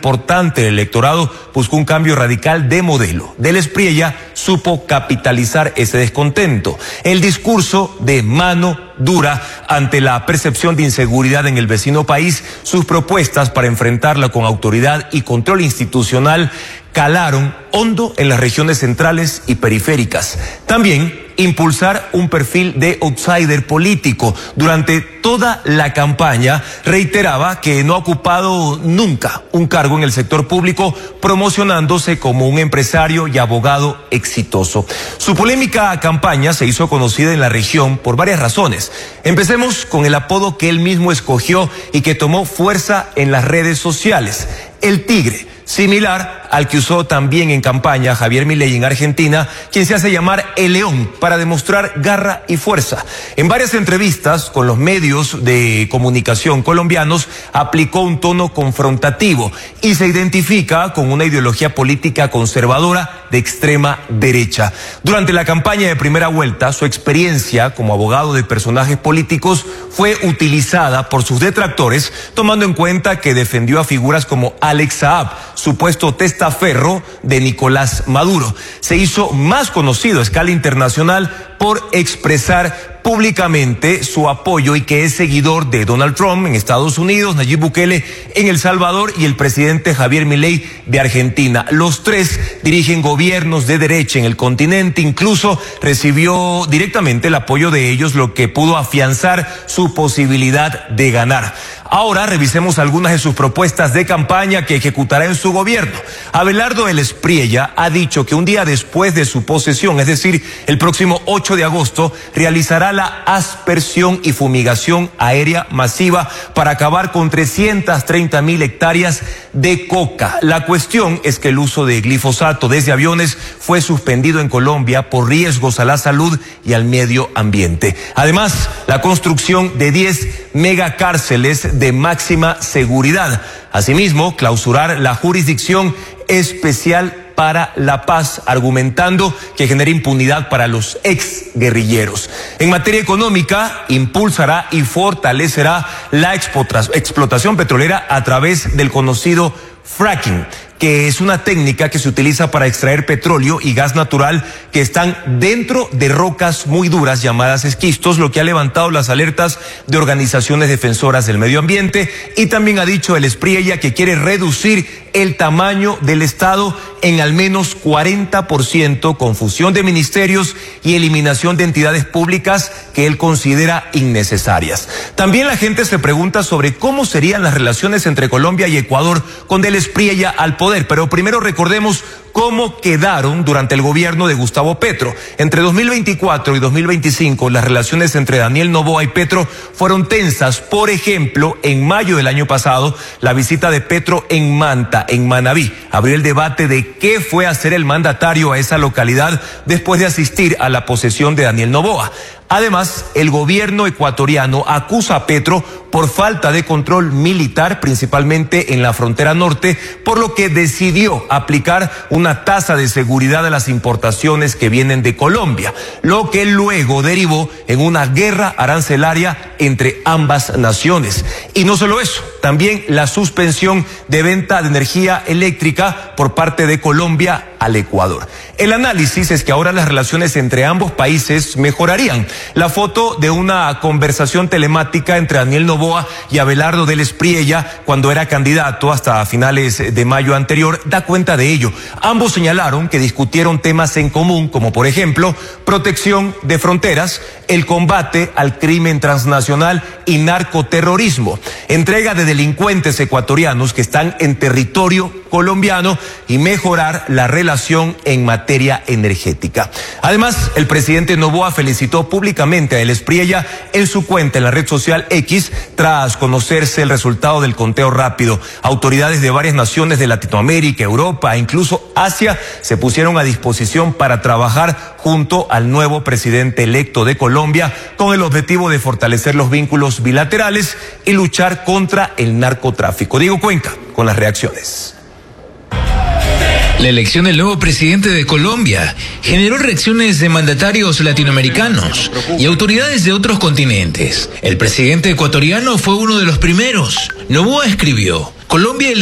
importante del electorado buscó un cambio radical de modelo. Del Espriella supo capitalizar ese descontento. El discurso de mano dura ante la percepción de inseguridad en el vecino país, sus propuestas para enfrentarla con autoridad y control institucional calaron hondo en las regiones centrales y periféricas. También impulsar un perfil de outsider político. Durante toda la campaña reiteraba que no ha ocupado nunca un cargo en el sector público, promocionándose como un empresario y abogado exitoso. Su polémica campaña se hizo conocida en la región por varias razones. Empecemos con el apodo que él mismo escogió y que tomó fuerza en las redes sociales: el Tigre, similar al que usó también en campaña Javier Milei en Argentina, quien se hace llamar el León para demostrar garra y fuerza. En varias entrevistas con los medios de comunicación colombianos aplicó un tono confrontativo y se identifica con una ideología política conservadora de extrema derecha. Durante la campaña de primera vuelta, su experiencia como abogado de personajes políticos fue utilizada por sus detractores, tomando en cuenta que defendió a figuras como Alex Saab, supuesto testaferro de Nicolás Maduro. Se hizo más conocido a escala internacional por expresar públicamente su apoyo y que es seguidor de Donald Trump en Estados Unidos, Nayib Bukele en El Salvador y el presidente Javier Milei de Argentina. Los tres dirigen gobiernos de derecha en el continente, incluso recibió directamente el apoyo de ellos, lo que pudo afianzar su posibilidad de ganar. Ahora revisemos algunas de sus propuestas de campaña que ejecutará en su gobierno. Abelardo del Espriella ha dicho que un día después de su posesión, es decir, el próximo 8 de agosto, realizará la aspersión y fumigación aérea masiva para acabar con 330.000 hectáreas de coca. La cuestión es que el uso de glifosato desde aviones fue suspendido en Colombia por riesgos a la salud y al medio ambiente. Además, la construcción de 10 megacárceles de máxima seguridad. Asimismo, clausurar la Jurisdicción Especial para la Paz, argumentando que genera impunidad para los exguerrilleros. En materia económica, impulsará y fortalecerá la explotación petrolera a través del conocido fracking, que es una técnica que se utiliza para extraer petróleo y gas natural que están dentro de rocas muy duras llamadas esquistos, lo que ha levantado las alertas de organizaciones defensoras del medio ambiente. Y también ha dicho el Espriella que quiere reducir el tamaño del Estado en al menos 40%, con fusión de ministerios y eliminación de entidades públicas que él considera innecesarias. También la gente se pregunta sobre cómo serían las relaciones entre Colombia y Ecuador con del Espriella al poder, pero primero recordemos cómo quedaron durante el gobierno de Gustavo Petro. Entre 2024 y 2025, las relaciones entre Daniel Noboa y Petro fueron tensas. Por ejemplo, en mayo del año pasado, la visita de Petro en Manta, en Manabí, abrió el debate de qué fue hacer el mandatario a esa localidad después de asistir a la posesión de Daniel Noboa. Además, el gobierno ecuatoriano acusa a Petro por falta de control militar, principalmente en la frontera norte, por lo que decidió aplicar una tasa de seguridad a las importaciones que vienen de Colombia, lo que luego derivó en una guerra arancelaria entre ambas naciones. Y no solo eso, también la suspensión de venta de energía eléctrica por parte de Colombia al Ecuador. El análisis es que ahora las relaciones entre ambos países mejorarían. La foto de una conversación telemática entre Daniel Noboa y Abelardo del Espriella cuando era candidato hasta finales de mayo anterior da cuenta de ello. Ambos señalaron que discutieron temas en común, como por ejemplo protección de fronteras, el combate al crimen transnacional y narcoterrorismo, entrega de delincuentes ecuatorianos que están en territorio colombiano y mejorar la relación en materia energética. Además, el presidente Noboa felicitó públicamente a el Espriella en su cuenta en la red social X tras conocerse el resultado del conteo rápido. Autoridades de varias naciones de Latinoamérica, Europa e incluso Asia se pusieron a disposición para trabajar junto al nuevo presidente electo de Colombia con el objetivo de fortalecer los vínculos bilaterales y luchar contra el narcotráfico. Diego Cuenca con las reacciones. La elección del nuevo presidente de Colombia generó reacciones de mandatarios latinoamericanos y autoridades de otros continentes. El presidente ecuatoriano fue uno de los primeros. Noboa escribió: Colombia